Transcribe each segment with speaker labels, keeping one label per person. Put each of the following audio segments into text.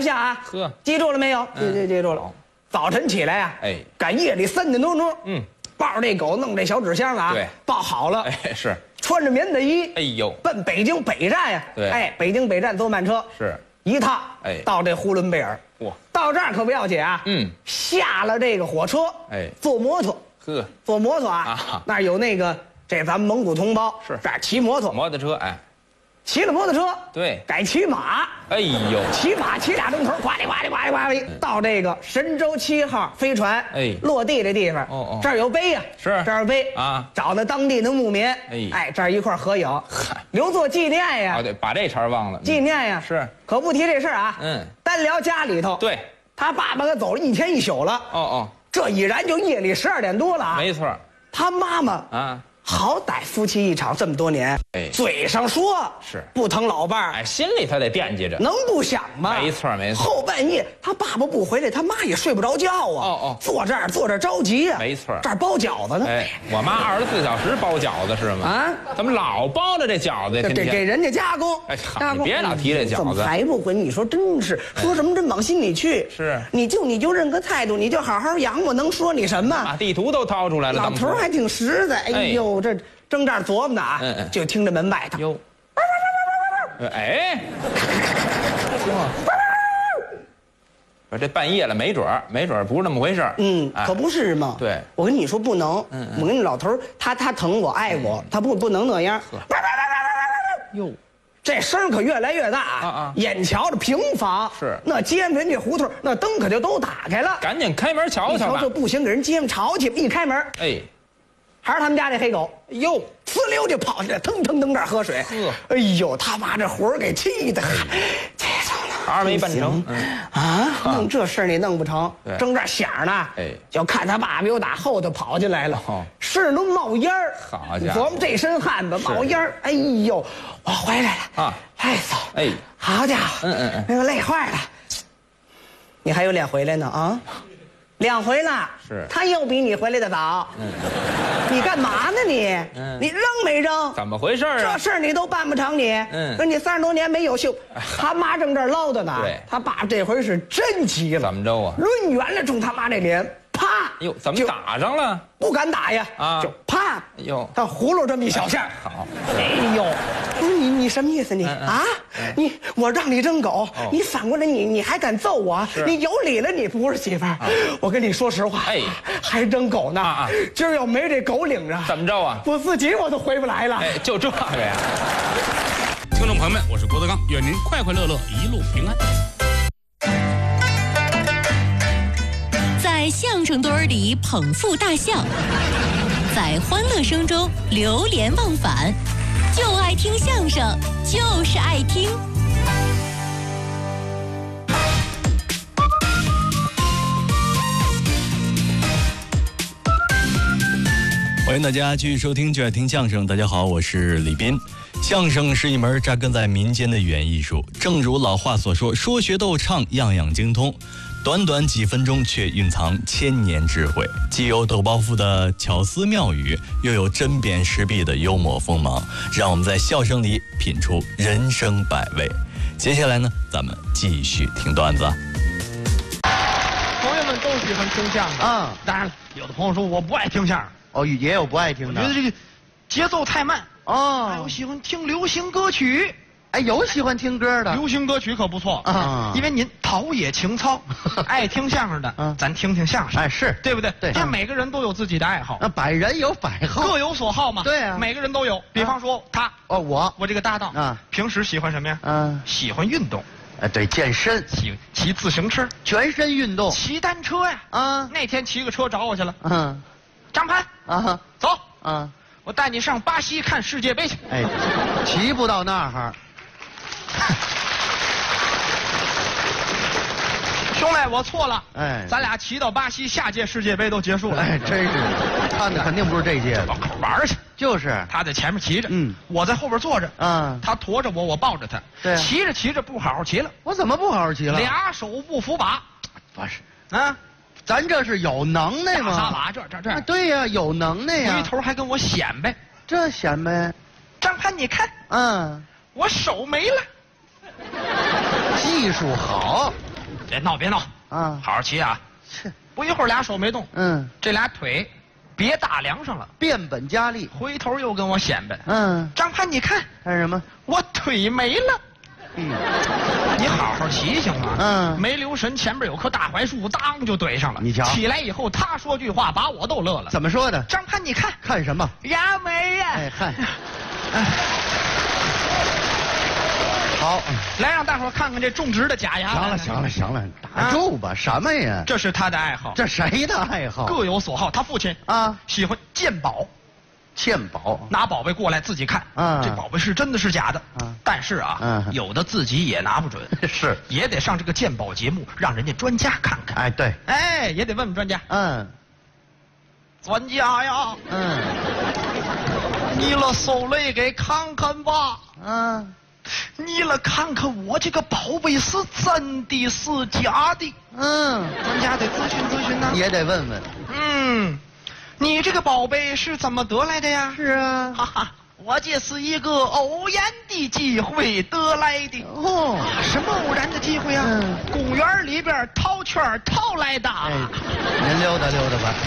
Speaker 1: 下啊，
Speaker 2: 呵，
Speaker 1: 记住了没有？记住了。早晨起来啊，
Speaker 2: 哎，
Speaker 1: 赶夜里3点多钟，抱着这狗，弄这小纸箱子啊，
Speaker 2: 对，
Speaker 1: 抱好了，
Speaker 2: 哎，是，
Speaker 1: 穿着棉内衣，
Speaker 2: 哎呦，
Speaker 1: 奔北京北站呀，
Speaker 2: 对，
Speaker 1: 哎，北京北站坐慢车，
Speaker 2: 是
Speaker 1: 一趟，
Speaker 2: 哎，
Speaker 1: 到这呼伦贝尔，
Speaker 2: 哇，
Speaker 1: 到这儿可不要紧啊，下了这个火车，
Speaker 2: 哎，
Speaker 1: 坐摩托，
Speaker 2: 呵，
Speaker 1: 坐摩托啊，那儿有那个这咱们蒙古同胞
Speaker 2: 是
Speaker 1: 这儿骑摩托，
Speaker 2: 摩托车，哎。
Speaker 1: 骑了摩托车，
Speaker 2: 对，
Speaker 1: 改骑马，
Speaker 2: 哎呦，
Speaker 1: 骑马骑2钟头，呱哩呱哩呱哩呱哩，到这个神舟7号飞船落地这地方，这儿有碑呀，
Speaker 2: 是
Speaker 1: 这儿有碑啊，找那当地的牧民，哎，这儿一块合影，留作纪念呀。
Speaker 2: 哦，对，把这茬忘了，
Speaker 1: 纪念呀，
Speaker 2: 是，
Speaker 1: 可不提这事儿啊，单聊家里头，
Speaker 2: 对，
Speaker 1: 他爸爸可走了1天1宿了，这已然就夜里12点多了啊，
Speaker 2: 没错，
Speaker 1: 他妈妈啊。好歹夫妻一场这么多年，哎，嘴上说
Speaker 2: 是
Speaker 1: 不疼老伴儿，
Speaker 2: 哎，心里他得惦记着，
Speaker 1: 能不想吗？
Speaker 2: 没错没错。
Speaker 1: 后半夜他爸爸不回来，他妈也睡不着觉啊。坐这儿着急呀。
Speaker 2: 没错，
Speaker 1: 这儿包饺子呢。
Speaker 2: 哎，我妈24小时包饺子是吗？啊，怎么老包着这饺子？
Speaker 1: 给人家加工。
Speaker 2: 哎，你别老提这饺子。
Speaker 1: 怎么还不回？你说真是说什么真往心里去。
Speaker 2: 是，
Speaker 1: 你就认个态度，你就好好养我，能说你什么？
Speaker 2: 把地图都掏出来了。
Speaker 1: 老头还挺实在。哎呦，这。正这儿琢磨呢啊，就听着门外头，哟，哎，这半夜了，没准儿不是那么回事儿。可不是嘛。对，我跟你说不能。我跟你老头他疼我爱我，他不能那样。哟，这声可越来越大啊！眼瞧着平房是那街门这胡同那灯可就都打开了，赶紧开门瞧瞧吧。这不行，给人街上吵去。一开门，哎。还是他们家这黑狗，哟，呲溜就跑进来，腾腾这儿喝水。哎呦，他把这活儿给气的，这还没办成啊！弄这事儿你弄不成，正这想呢，哎，就看他爸爸又打后头跑进来了，身上都冒烟儿。好家伙，琢磨这身汗吧，冒烟儿。哎呦，我回来了啊，累死了！哎，好家伙，那个累坏了。你还有脸回来呢啊？2回了，是他又比你回来的早。你干嘛呢你？你扔没扔？怎么回事啊？这事儿你都办不成你。说你30多年没有秀，他妈正这儿唠叨呢。对，他爸这回是真急了。怎么着啊？抡圆了冲他妈这脸，啪！哟，怎么打上了？不敢打呀，啊，就啪！哎呦，他葫芦这么一小下。好，哎呦，不是你什么意思你啊？我让你扔狗，你反过来你还敢揍我？你有理了你不是媳妇儿？我跟你说实话，哎，还扔狗呢。今儿要没这狗领着，怎么着啊？我自己我都回不来了。哎，就这个呀。
Speaker 3: 听众朋友们，我是郭德纲，愿您快快乐乐，一路平安。
Speaker 4: 在相声堆儿里捧腹大笑，在欢乐声中流连忘返，就爱听相声，就是爱听。
Speaker 5: 欢迎大家继续收听就爱听相声。大家好，我是李斌。相声是一门扎根在民间的语言艺术，正如老话所说，说学逗唱样样精通，短短几分钟却蕴藏千年智慧，既有抖包袱的巧思妙语，又有针砭时弊的幽默锋芒，让我们在笑声里品出人生百味。接下来呢，咱们继续听段子。
Speaker 6: 朋友们都喜欢听相声啊，当然有的朋友说我不爱听相声。哦，也有不爱听的。我觉得这个节奏太慢哦。还有喜欢听流行歌曲，哎，有喜欢听歌的。流行歌曲可不错啊，因为您陶冶情操，爱听相声的，咱听听相声，哎，是对不对？对，这每个人都有自己的爱好，百人有百好，各有所好嘛。对啊，每个人都有。比方说他，哦，我这个搭档啊，平时喜欢什么呀？喜欢运动。哎，对，健身，骑自行车，全身运动，骑单车呀。啊，那天骑个车找我去了。张潘啊，走啊！我带你上巴西看世界杯去。哎，骑不到那儿。兄弟，我错了。哎，咱俩骑到巴西，下届世界杯都结束了。哎，真是，看的肯定不是这届的，往口玩去。就是他在前面骑着，我在后边坐着。他驮着我，我抱着他。对，骑着骑着不好好骑了。我怎么不好好骑了？俩手不扶把。不是啊。咱这是有能耐吗？撒把这，对呀，有能耐呀。回头还跟我显摆，这显摆。张潘，你看，我手没了，技术好。 别闹别闹啊！好好骑啊！不一会儿俩手没动，这俩腿别大梁上了，
Speaker 7: 变本加厉，
Speaker 6: 回头又跟我显摆，张潘你看
Speaker 7: 看什么？
Speaker 6: 我腿没了。你好好骑行吗？没留神前边有棵大槐树，当就怼上了。
Speaker 7: 你瞧，
Speaker 6: 起来以后他说句话把我都乐了。
Speaker 7: 怎么说的？
Speaker 6: 张潘你看
Speaker 7: 看什么？
Speaker 6: 牙没呀？
Speaker 7: 哎嗨，好，
Speaker 6: 来让大伙看看这种植的假牙。
Speaker 7: 行了，打住吧！什么呀？
Speaker 6: 这是他的爱好。
Speaker 7: 这谁的爱好？
Speaker 6: 各有所好。他父亲喜欢鉴宝。
Speaker 7: 鉴宝，
Speaker 6: 拿宝贝过来自己看，这宝贝是真的是假的，但是有的自己也拿不准，
Speaker 7: 是
Speaker 6: 也得上这个鉴宝节目，让人家专家看看。
Speaker 7: 哎，对，
Speaker 6: 哎，也得问问专家。专家呀，你了手来给看看吧。你了看看我这个宝贝是真的是假的。专家得咨询咨询呢，
Speaker 7: 也得问问。
Speaker 6: 你这个宝贝是怎么得来的呀？
Speaker 7: 是啊，
Speaker 6: 哈哈，我这是一个偶然的机会得来的。什么偶然的机会啊？公园里边套圈套来的。
Speaker 7: 您溜达溜达吧。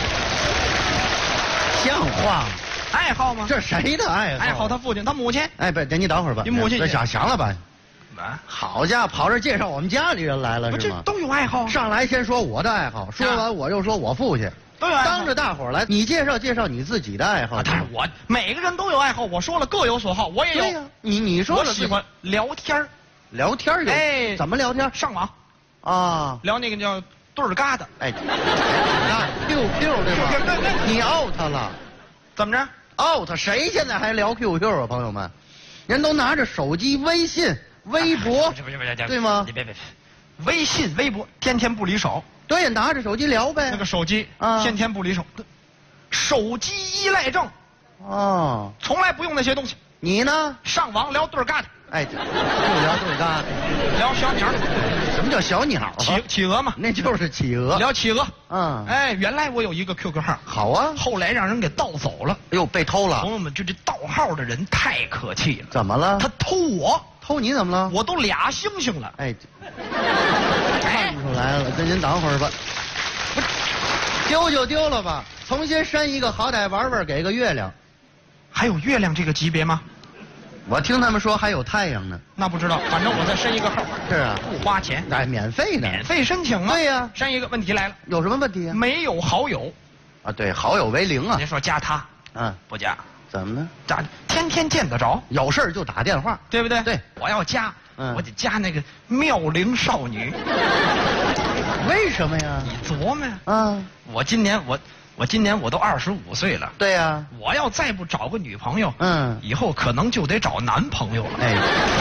Speaker 7: 像话吗？
Speaker 6: 爱好吗？
Speaker 7: 这谁的爱好？
Speaker 6: 爱好他父亲，他母亲。
Speaker 7: 哎，不，你等会儿吧。
Speaker 6: 你母亲
Speaker 7: 想了吧？好家伙，跑这介绍我们家里人来了是吗？
Speaker 6: 这都有爱好。
Speaker 7: 上来先说我的爱好，说完我又说我父亲。当着大伙儿来，你介绍介绍你自己的爱好。
Speaker 6: 但是我每个人都有爱好，我说了各有所好，我也有。
Speaker 7: 对呀，你说
Speaker 6: 我喜欢聊天
Speaker 7: 聊天有？
Speaker 6: 哎，
Speaker 7: 怎么聊天？
Speaker 6: 上网
Speaker 7: 啊，
Speaker 6: 聊那个叫对儿疙瘩。
Speaker 7: 哎，QQ 对吗？你 out 了？
Speaker 6: 怎么着
Speaker 7: ？out 谁现在还聊 QQ 啊？朋友们，人都拿着手机、微信、微博，对吗？
Speaker 6: 你别，微信、微博天天不离手。
Speaker 7: 对，拿着手机聊呗。
Speaker 6: 那个手机天天不离手，手机依赖症。从来不用那些东西。
Speaker 7: 你呢？
Speaker 6: 上网聊对儿疙瘩。
Speaker 7: 哎，就聊对儿疙瘩，
Speaker 6: 聊小鸟。
Speaker 7: 什么叫小鸟？
Speaker 6: 企鹅嘛，
Speaker 7: 那就是企鹅。
Speaker 6: 聊企鹅。哎，原来我有一个 QQ 号。
Speaker 7: 好啊。
Speaker 6: 后来让人给盗走了。
Speaker 7: 哎呦，被偷了。
Speaker 6: 朋友们，这盗号的人太可气了。
Speaker 7: 怎么了？
Speaker 6: 他偷我。
Speaker 7: 偷你怎么了？
Speaker 6: 我都俩星星了。
Speaker 7: 哎，看出来了，这您等会儿吧。丢就丢了吧，重新申一个，好歹玩玩，给个月亮。
Speaker 6: 还有月亮这个级别吗？
Speaker 7: 我听他们说还有太阳呢。
Speaker 6: 那不知道，反正我再申一个号。
Speaker 7: 是啊，
Speaker 6: 不花钱，
Speaker 7: 哎，免费的，
Speaker 6: 免费申请啊。
Speaker 7: 对呀，
Speaker 6: 申一个，问题来了，
Speaker 7: 有什么问题啊？
Speaker 6: 没有好友。
Speaker 7: 啊，对，好友为零啊。
Speaker 6: 您说加他，不加。
Speaker 7: 怎么呢？
Speaker 6: 天天见得着，
Speaker 7: 有事儿就打电话，
Speaker 6: 对不对？
Speaker 7: 对，
Speaker 6: 我要加，我得加那个妙龄少女。
Speaker 7: 为什么呀？
Speaker 6: 你琢磨呀。我今年我都25岁了。
Speaker 7: 对呀。
Speaker 6: 我要再不找个女朋友，以后可能就得找男朋友了。
Speaker 7: 哎。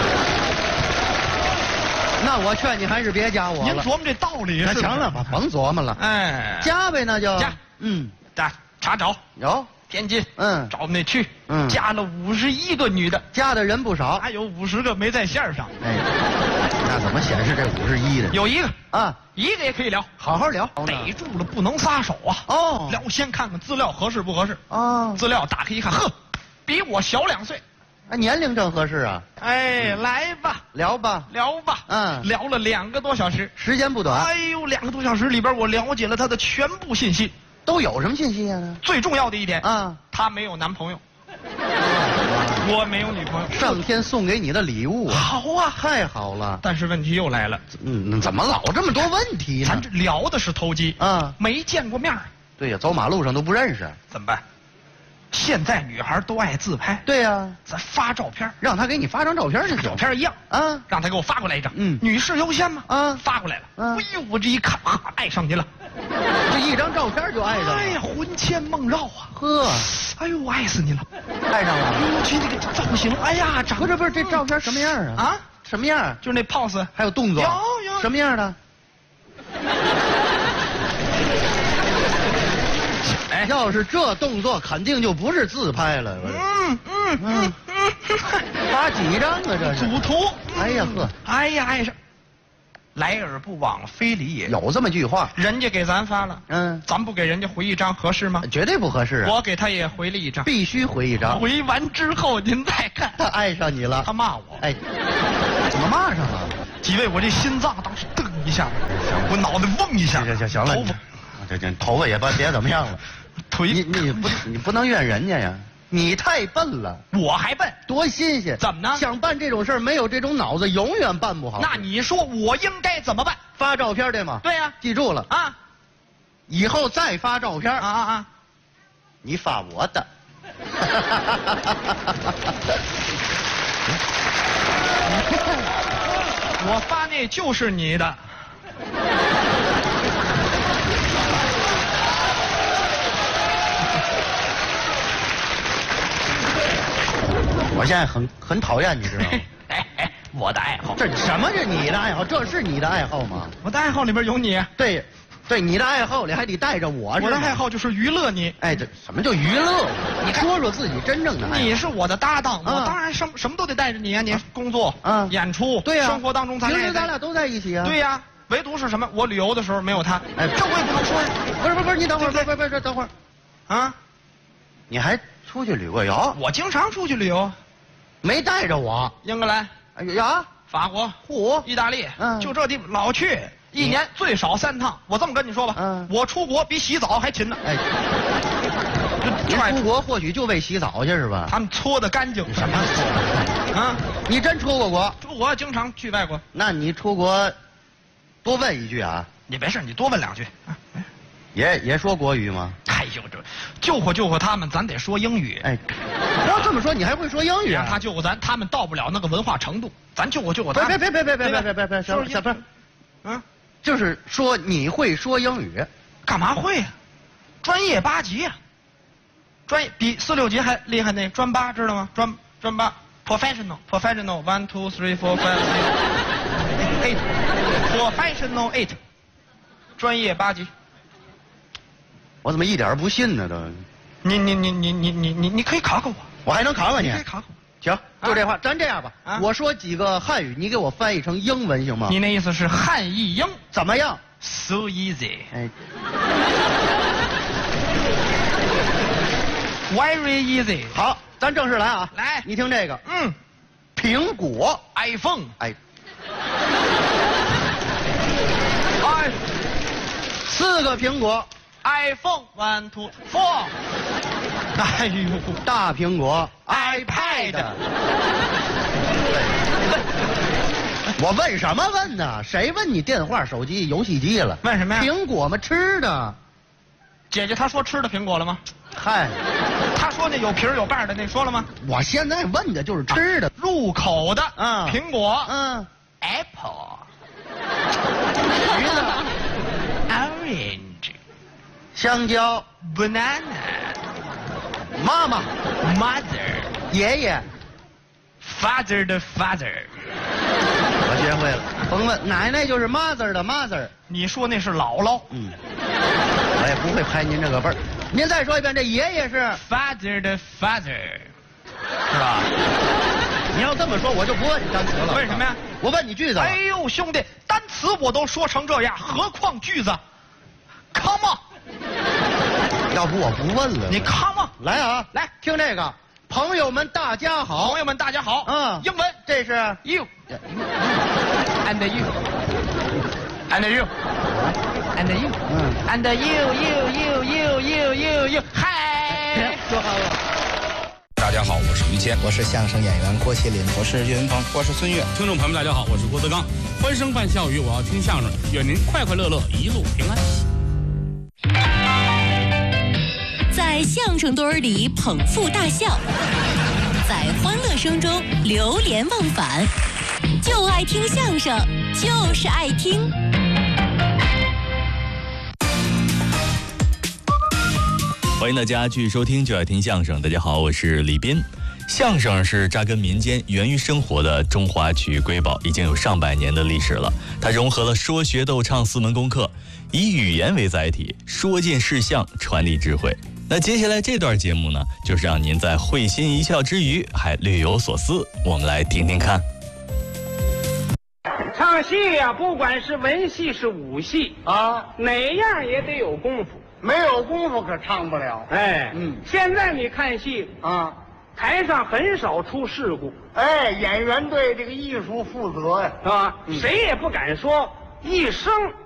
Speaker 7: 那我劝你还是别加我了。
Speaker 6: 您琢磨这道理是？
Speaker 7: 行了吧，甭琢磨了。
Speaker 6: 哎，
Speaker 7: 加呗，那就
Speaker 6: 加。查找
Speaker 7: 有。
Speaker 6: 天津，找那去，加了51个女的，
Speaker 7: 加的人不少，
Speaker 6: 还有50个没在线上。
Speaker 7: 哎，那怎么显示这51的？
Speaker 6: 有一个
Speaker 7: 啊，
Speaker 6: 一个也可以聊，
Speaker 7: 好好聊，
Speaker 6: 逮住了不能撒手啊。聊先看看资料合适不合适
Speaker 7: 啊？
Speaker 6: 资料打开一看，呵，比我小2岁，
Speaker 7: 年龄正合适啊。
Speaker 6: 哎，来吧，
Speaker 7: 聊吧，
Speaker 6: 聊吧，聊了2个多小时，
Speaker 7: 时间不短。
Speaker 6: 哎呦，2个多小时里边，我了解了他的全部信息。
Speaker 7: 都有什么信息啊？
Speaker 6: 最重要的一点他没有男朋友，我没有女朋友。
Speaker 7: 上天送给你的礼物啊！
Speaker 6: 好啊，
Speaker 7: 太好了。
Speaker 6: 但是问题又来了，
Speaker 7: 怎么老这么多问题呢？
Speaker 6: 咱这聊的是投机没见过面。
Speaker 7: 对呀，走马路上都不认识，
Speaker 6: 怎么办？现在女孩都爱自拍。
Speaker 7: 对呀，
Speaker 6: 咱发照片，
Speaker 7: 让他给你发张照片去，
Speaker 6: 照片一样让他给我发过来一张。女士优先嘛。发过来了。哎呦，我这一看，爱上您了。
Speaker 7: 这一张照片就爱上了。
Speaker 6: 哎呀，魂牵梦绕啊！
Speaker 7: 呵，
Speaker 6: 哎呦，我爱死您了，
Speaker 7: 爱上了。
Speaker 6: 我去那个造型，哎呀，
Speaker 7: 不是，这照片什么样啊？什么样？
Speaker 6: 就是那 pose
Speaker 7: 还有动作。
Speaker 6: 有
Speaker 7: 什么样的？哎，要是这动作，肯定就不是自拍了。发几张啊？这是
Speaker 6: 组图。
Speaker 7: 哎呀呵，
Speaker 6: 哎呀，爱上。来而不往非礼也，
Speaker 7: 有这么句话。
Speaker 6: 人家给咱发了，咱不给人家回一张合适吗？
Speaker 7: 绝对不合适啊！
Speaker 6: 我给他也回了一张，
Speaker 7: 必须回一张。
Speaker 6: 回完之后您再看。
Speaker 7: 他爱上你了，
Speaker 6: 他骂我。
Speaker 7: 哎，怎么骂上了？
Speaker 6: 几位，我这心脏当时噔一一下，我脑袋嗡一下。
Speaker 7: 行了，这头发也别怎么样了。
Speaker 6: 腿，
Speaker 7: 你不能怨人家呀。你太笨了，
Speaker 6: 我还笨，
Speaker 7: 多新鲜！
Speaker 6: 怎么呢？
Speaker 7: 想办这种事儿，没有这种脑子，永远办不好。
Speaker 6: 那你说我应该怎么办？
Speaker 7: 发照片对吗？
Speaker 6: 对呀，
Speaker 7: 记住了啊，以后再发照片你发我的。
Speaker 6: 我发那就是你的。
Speaker 7: 我现在很讨厌你，知道吗？
Speaker 6: 我的爱好。
Speaker 7: 这什么是你的爱好？这是你的爱好吗？
Speaker 6: 我的爱好里边有你。
Speaker 7: 对，你的爱好里还得带着我。
Speaker 6: 我的爱好就是娱乐你。
Speaker 7: 哎，这什么叫娱乐？你说说自己真正的爱好。
Speaker 6: 你是我的搭档，我当然什么都得带着你啊！你工作演出，
Speaker 7: 对呀，
Speaker 6: 生活当中
Speaker 7: 平时咱俩都在一起啊。
Speaker 6: 对呀，唯独是什么？我旅游的时候没有他。哎，这我也不能说呀。
Speaker 7: 不是，你等会儿，不是，等会儿，
Speaker 6: 啊，
Speaker 7: 你还出去旅过游？
Speaker 6: 我经常出去旅游。
Speaker 7: 没带着我，
Speaker 6: 英格兰，法国，意大利，就这地方老去，一年最少3趟。我这么跟你说吧，我出国比洗澡还勤呢。哎，
Speaker 7: 你出国或许就为洗澡去是吧？
Speaker 6: 他们搓得干净。
Speaker 7: 什么搓啊？你真出过国？
Speaker 6: 出国经常去外国。
Speaker 7: 那你出国，多问一句啊。
Speaker 6: 你没事，你多问2句。
Speaker 7: 也说国语吗？
Speaker 6: 哎呦，这救活他们，咱得说英语。
Speaker 7: 哎，不要这么说，你还会说英语啊？
Speaker 6: 他救活咱，他们到不了那个文化程度，咱救活他们。
Speaker 7: 别，小胖，就是说你会说英语，
Speaker 6: 干嘛会呀？专业8级呀，专业比4、6级还厉害那专8知道吗？专8 professional 1 2 3 4 5 6 7 8 professional 8，专业8级。
Speaker 7: 我怎么一点不信呢？都，
Speaker 6: 你可以考考我，
Speaker 7: 我还能考考你？
Speaker 6: 可以考考。
Speaker 7: 行，就这话，咱这样吧，我说几个汉语，你给我翻译成英文行吗？
Speaker 6: 你那意思是汉译英
Speaker 7: 怎么样
Speaker 6: ？So easy。哎 ，Very easy。
Speaker 7: 好，咱正式来啊！
Speaker 6: 来，
Speaker 7: 你听这个，苹果
Speaker 6: ，iPhone，
Speaker 7: 哎，4个苹果。
Speaker 6: iPhone 1 2 4， 哎呦，
Speaker 7: 大苹果 iPad。我问什么问呢？谁问你电话、手机、游戏机了？
Speaker 6: 问什么呀？
Speaker 7: 苹果吗？吃的。
Speaker 6: 姐姐她说吃的苹果了吗？
Speaker 7: 嗨，
Speaker 6: 她说那有皮儿有瓣的那说了吗？
Speaker 7: 我现在问的就是吃的，
Speaker 6: 入口的苹果，apple，
Speaker 7: 橘子
Speaker 6: ，orange。
Speaker 7: 香蕉
Speaker 6: ，banana，
Speaker 7: 妈妈
Speaker 6: ，mother，
Speaker 7: 爷爷
Speaker 6: ，father 的 father，
Speaker 7: 我学会了。甭问，奶奶就是 mother 的 mother。
Speaker 6: 你说那是姥姥，
Speaker 7: 我也不会拍您这个辈儿。您再说一遍，这爷爷是
Speaker 6: father 的 father， 是吧？
Speaker 7: 你要这么说，我就不问你单词了。
Speaker 6: 为什么呀？
Speaker 7: 我问你句子。
Speaker 6: 哎呦，兄弟，单词我都说成这样，何况句子 ？Come on。
Speaker 7: 要不我不问了。
Speaker 6: 你 come on，
Speaker 7: 来啊，
Speaker 6: 来
Speaker 7: 听这个，朋友们大家好。
Speaker 6: 朋友们大家好。英文
Speaker 7: 这是
Speaker 6: you and you and you and you and you， 嗨，
Speaker 7: 说好了。
Speaker 2: 大家好，我是于谦，
Speaker 1: 我是相声演员郭麒麟，
Speaker 3: 我是岳云鹏，我是孙越。听众朋友们，大家好，我是郭德纲。欢声伴笑语，我要听相声，愿您快快乐乐，一路平安。
Speaker 4: 在相声堆儿里捧腹大笑，在欢乐声中流连忘返，就爱听相声，就是爱听。
Speaker 5: 欢迎大家继续收听就爱听相声。大家好，我是李斌。相声是扎根民间、源于生活的中华曲艺瑰宝，已经有上百年的历史了。它融合了说学逗唱4门功课，以语言为载体，说尽事项，传递智慧。那接下来这段节目呢，就是让您在会心一笑之余，还略有所思。我们来听听看。
Speaker 8: 唱戏呀，不管是文戏是武戏啊，哪样也得有功夫。
Speaker 9: 没有功夫可唱不了。
Speaker 8: 哎，现在你看戏啊，台上很少出事故。
Speaker 9: 哎，演员对这个艺术负责呀，
Speaker 8: 是吧？谁也不敢说一生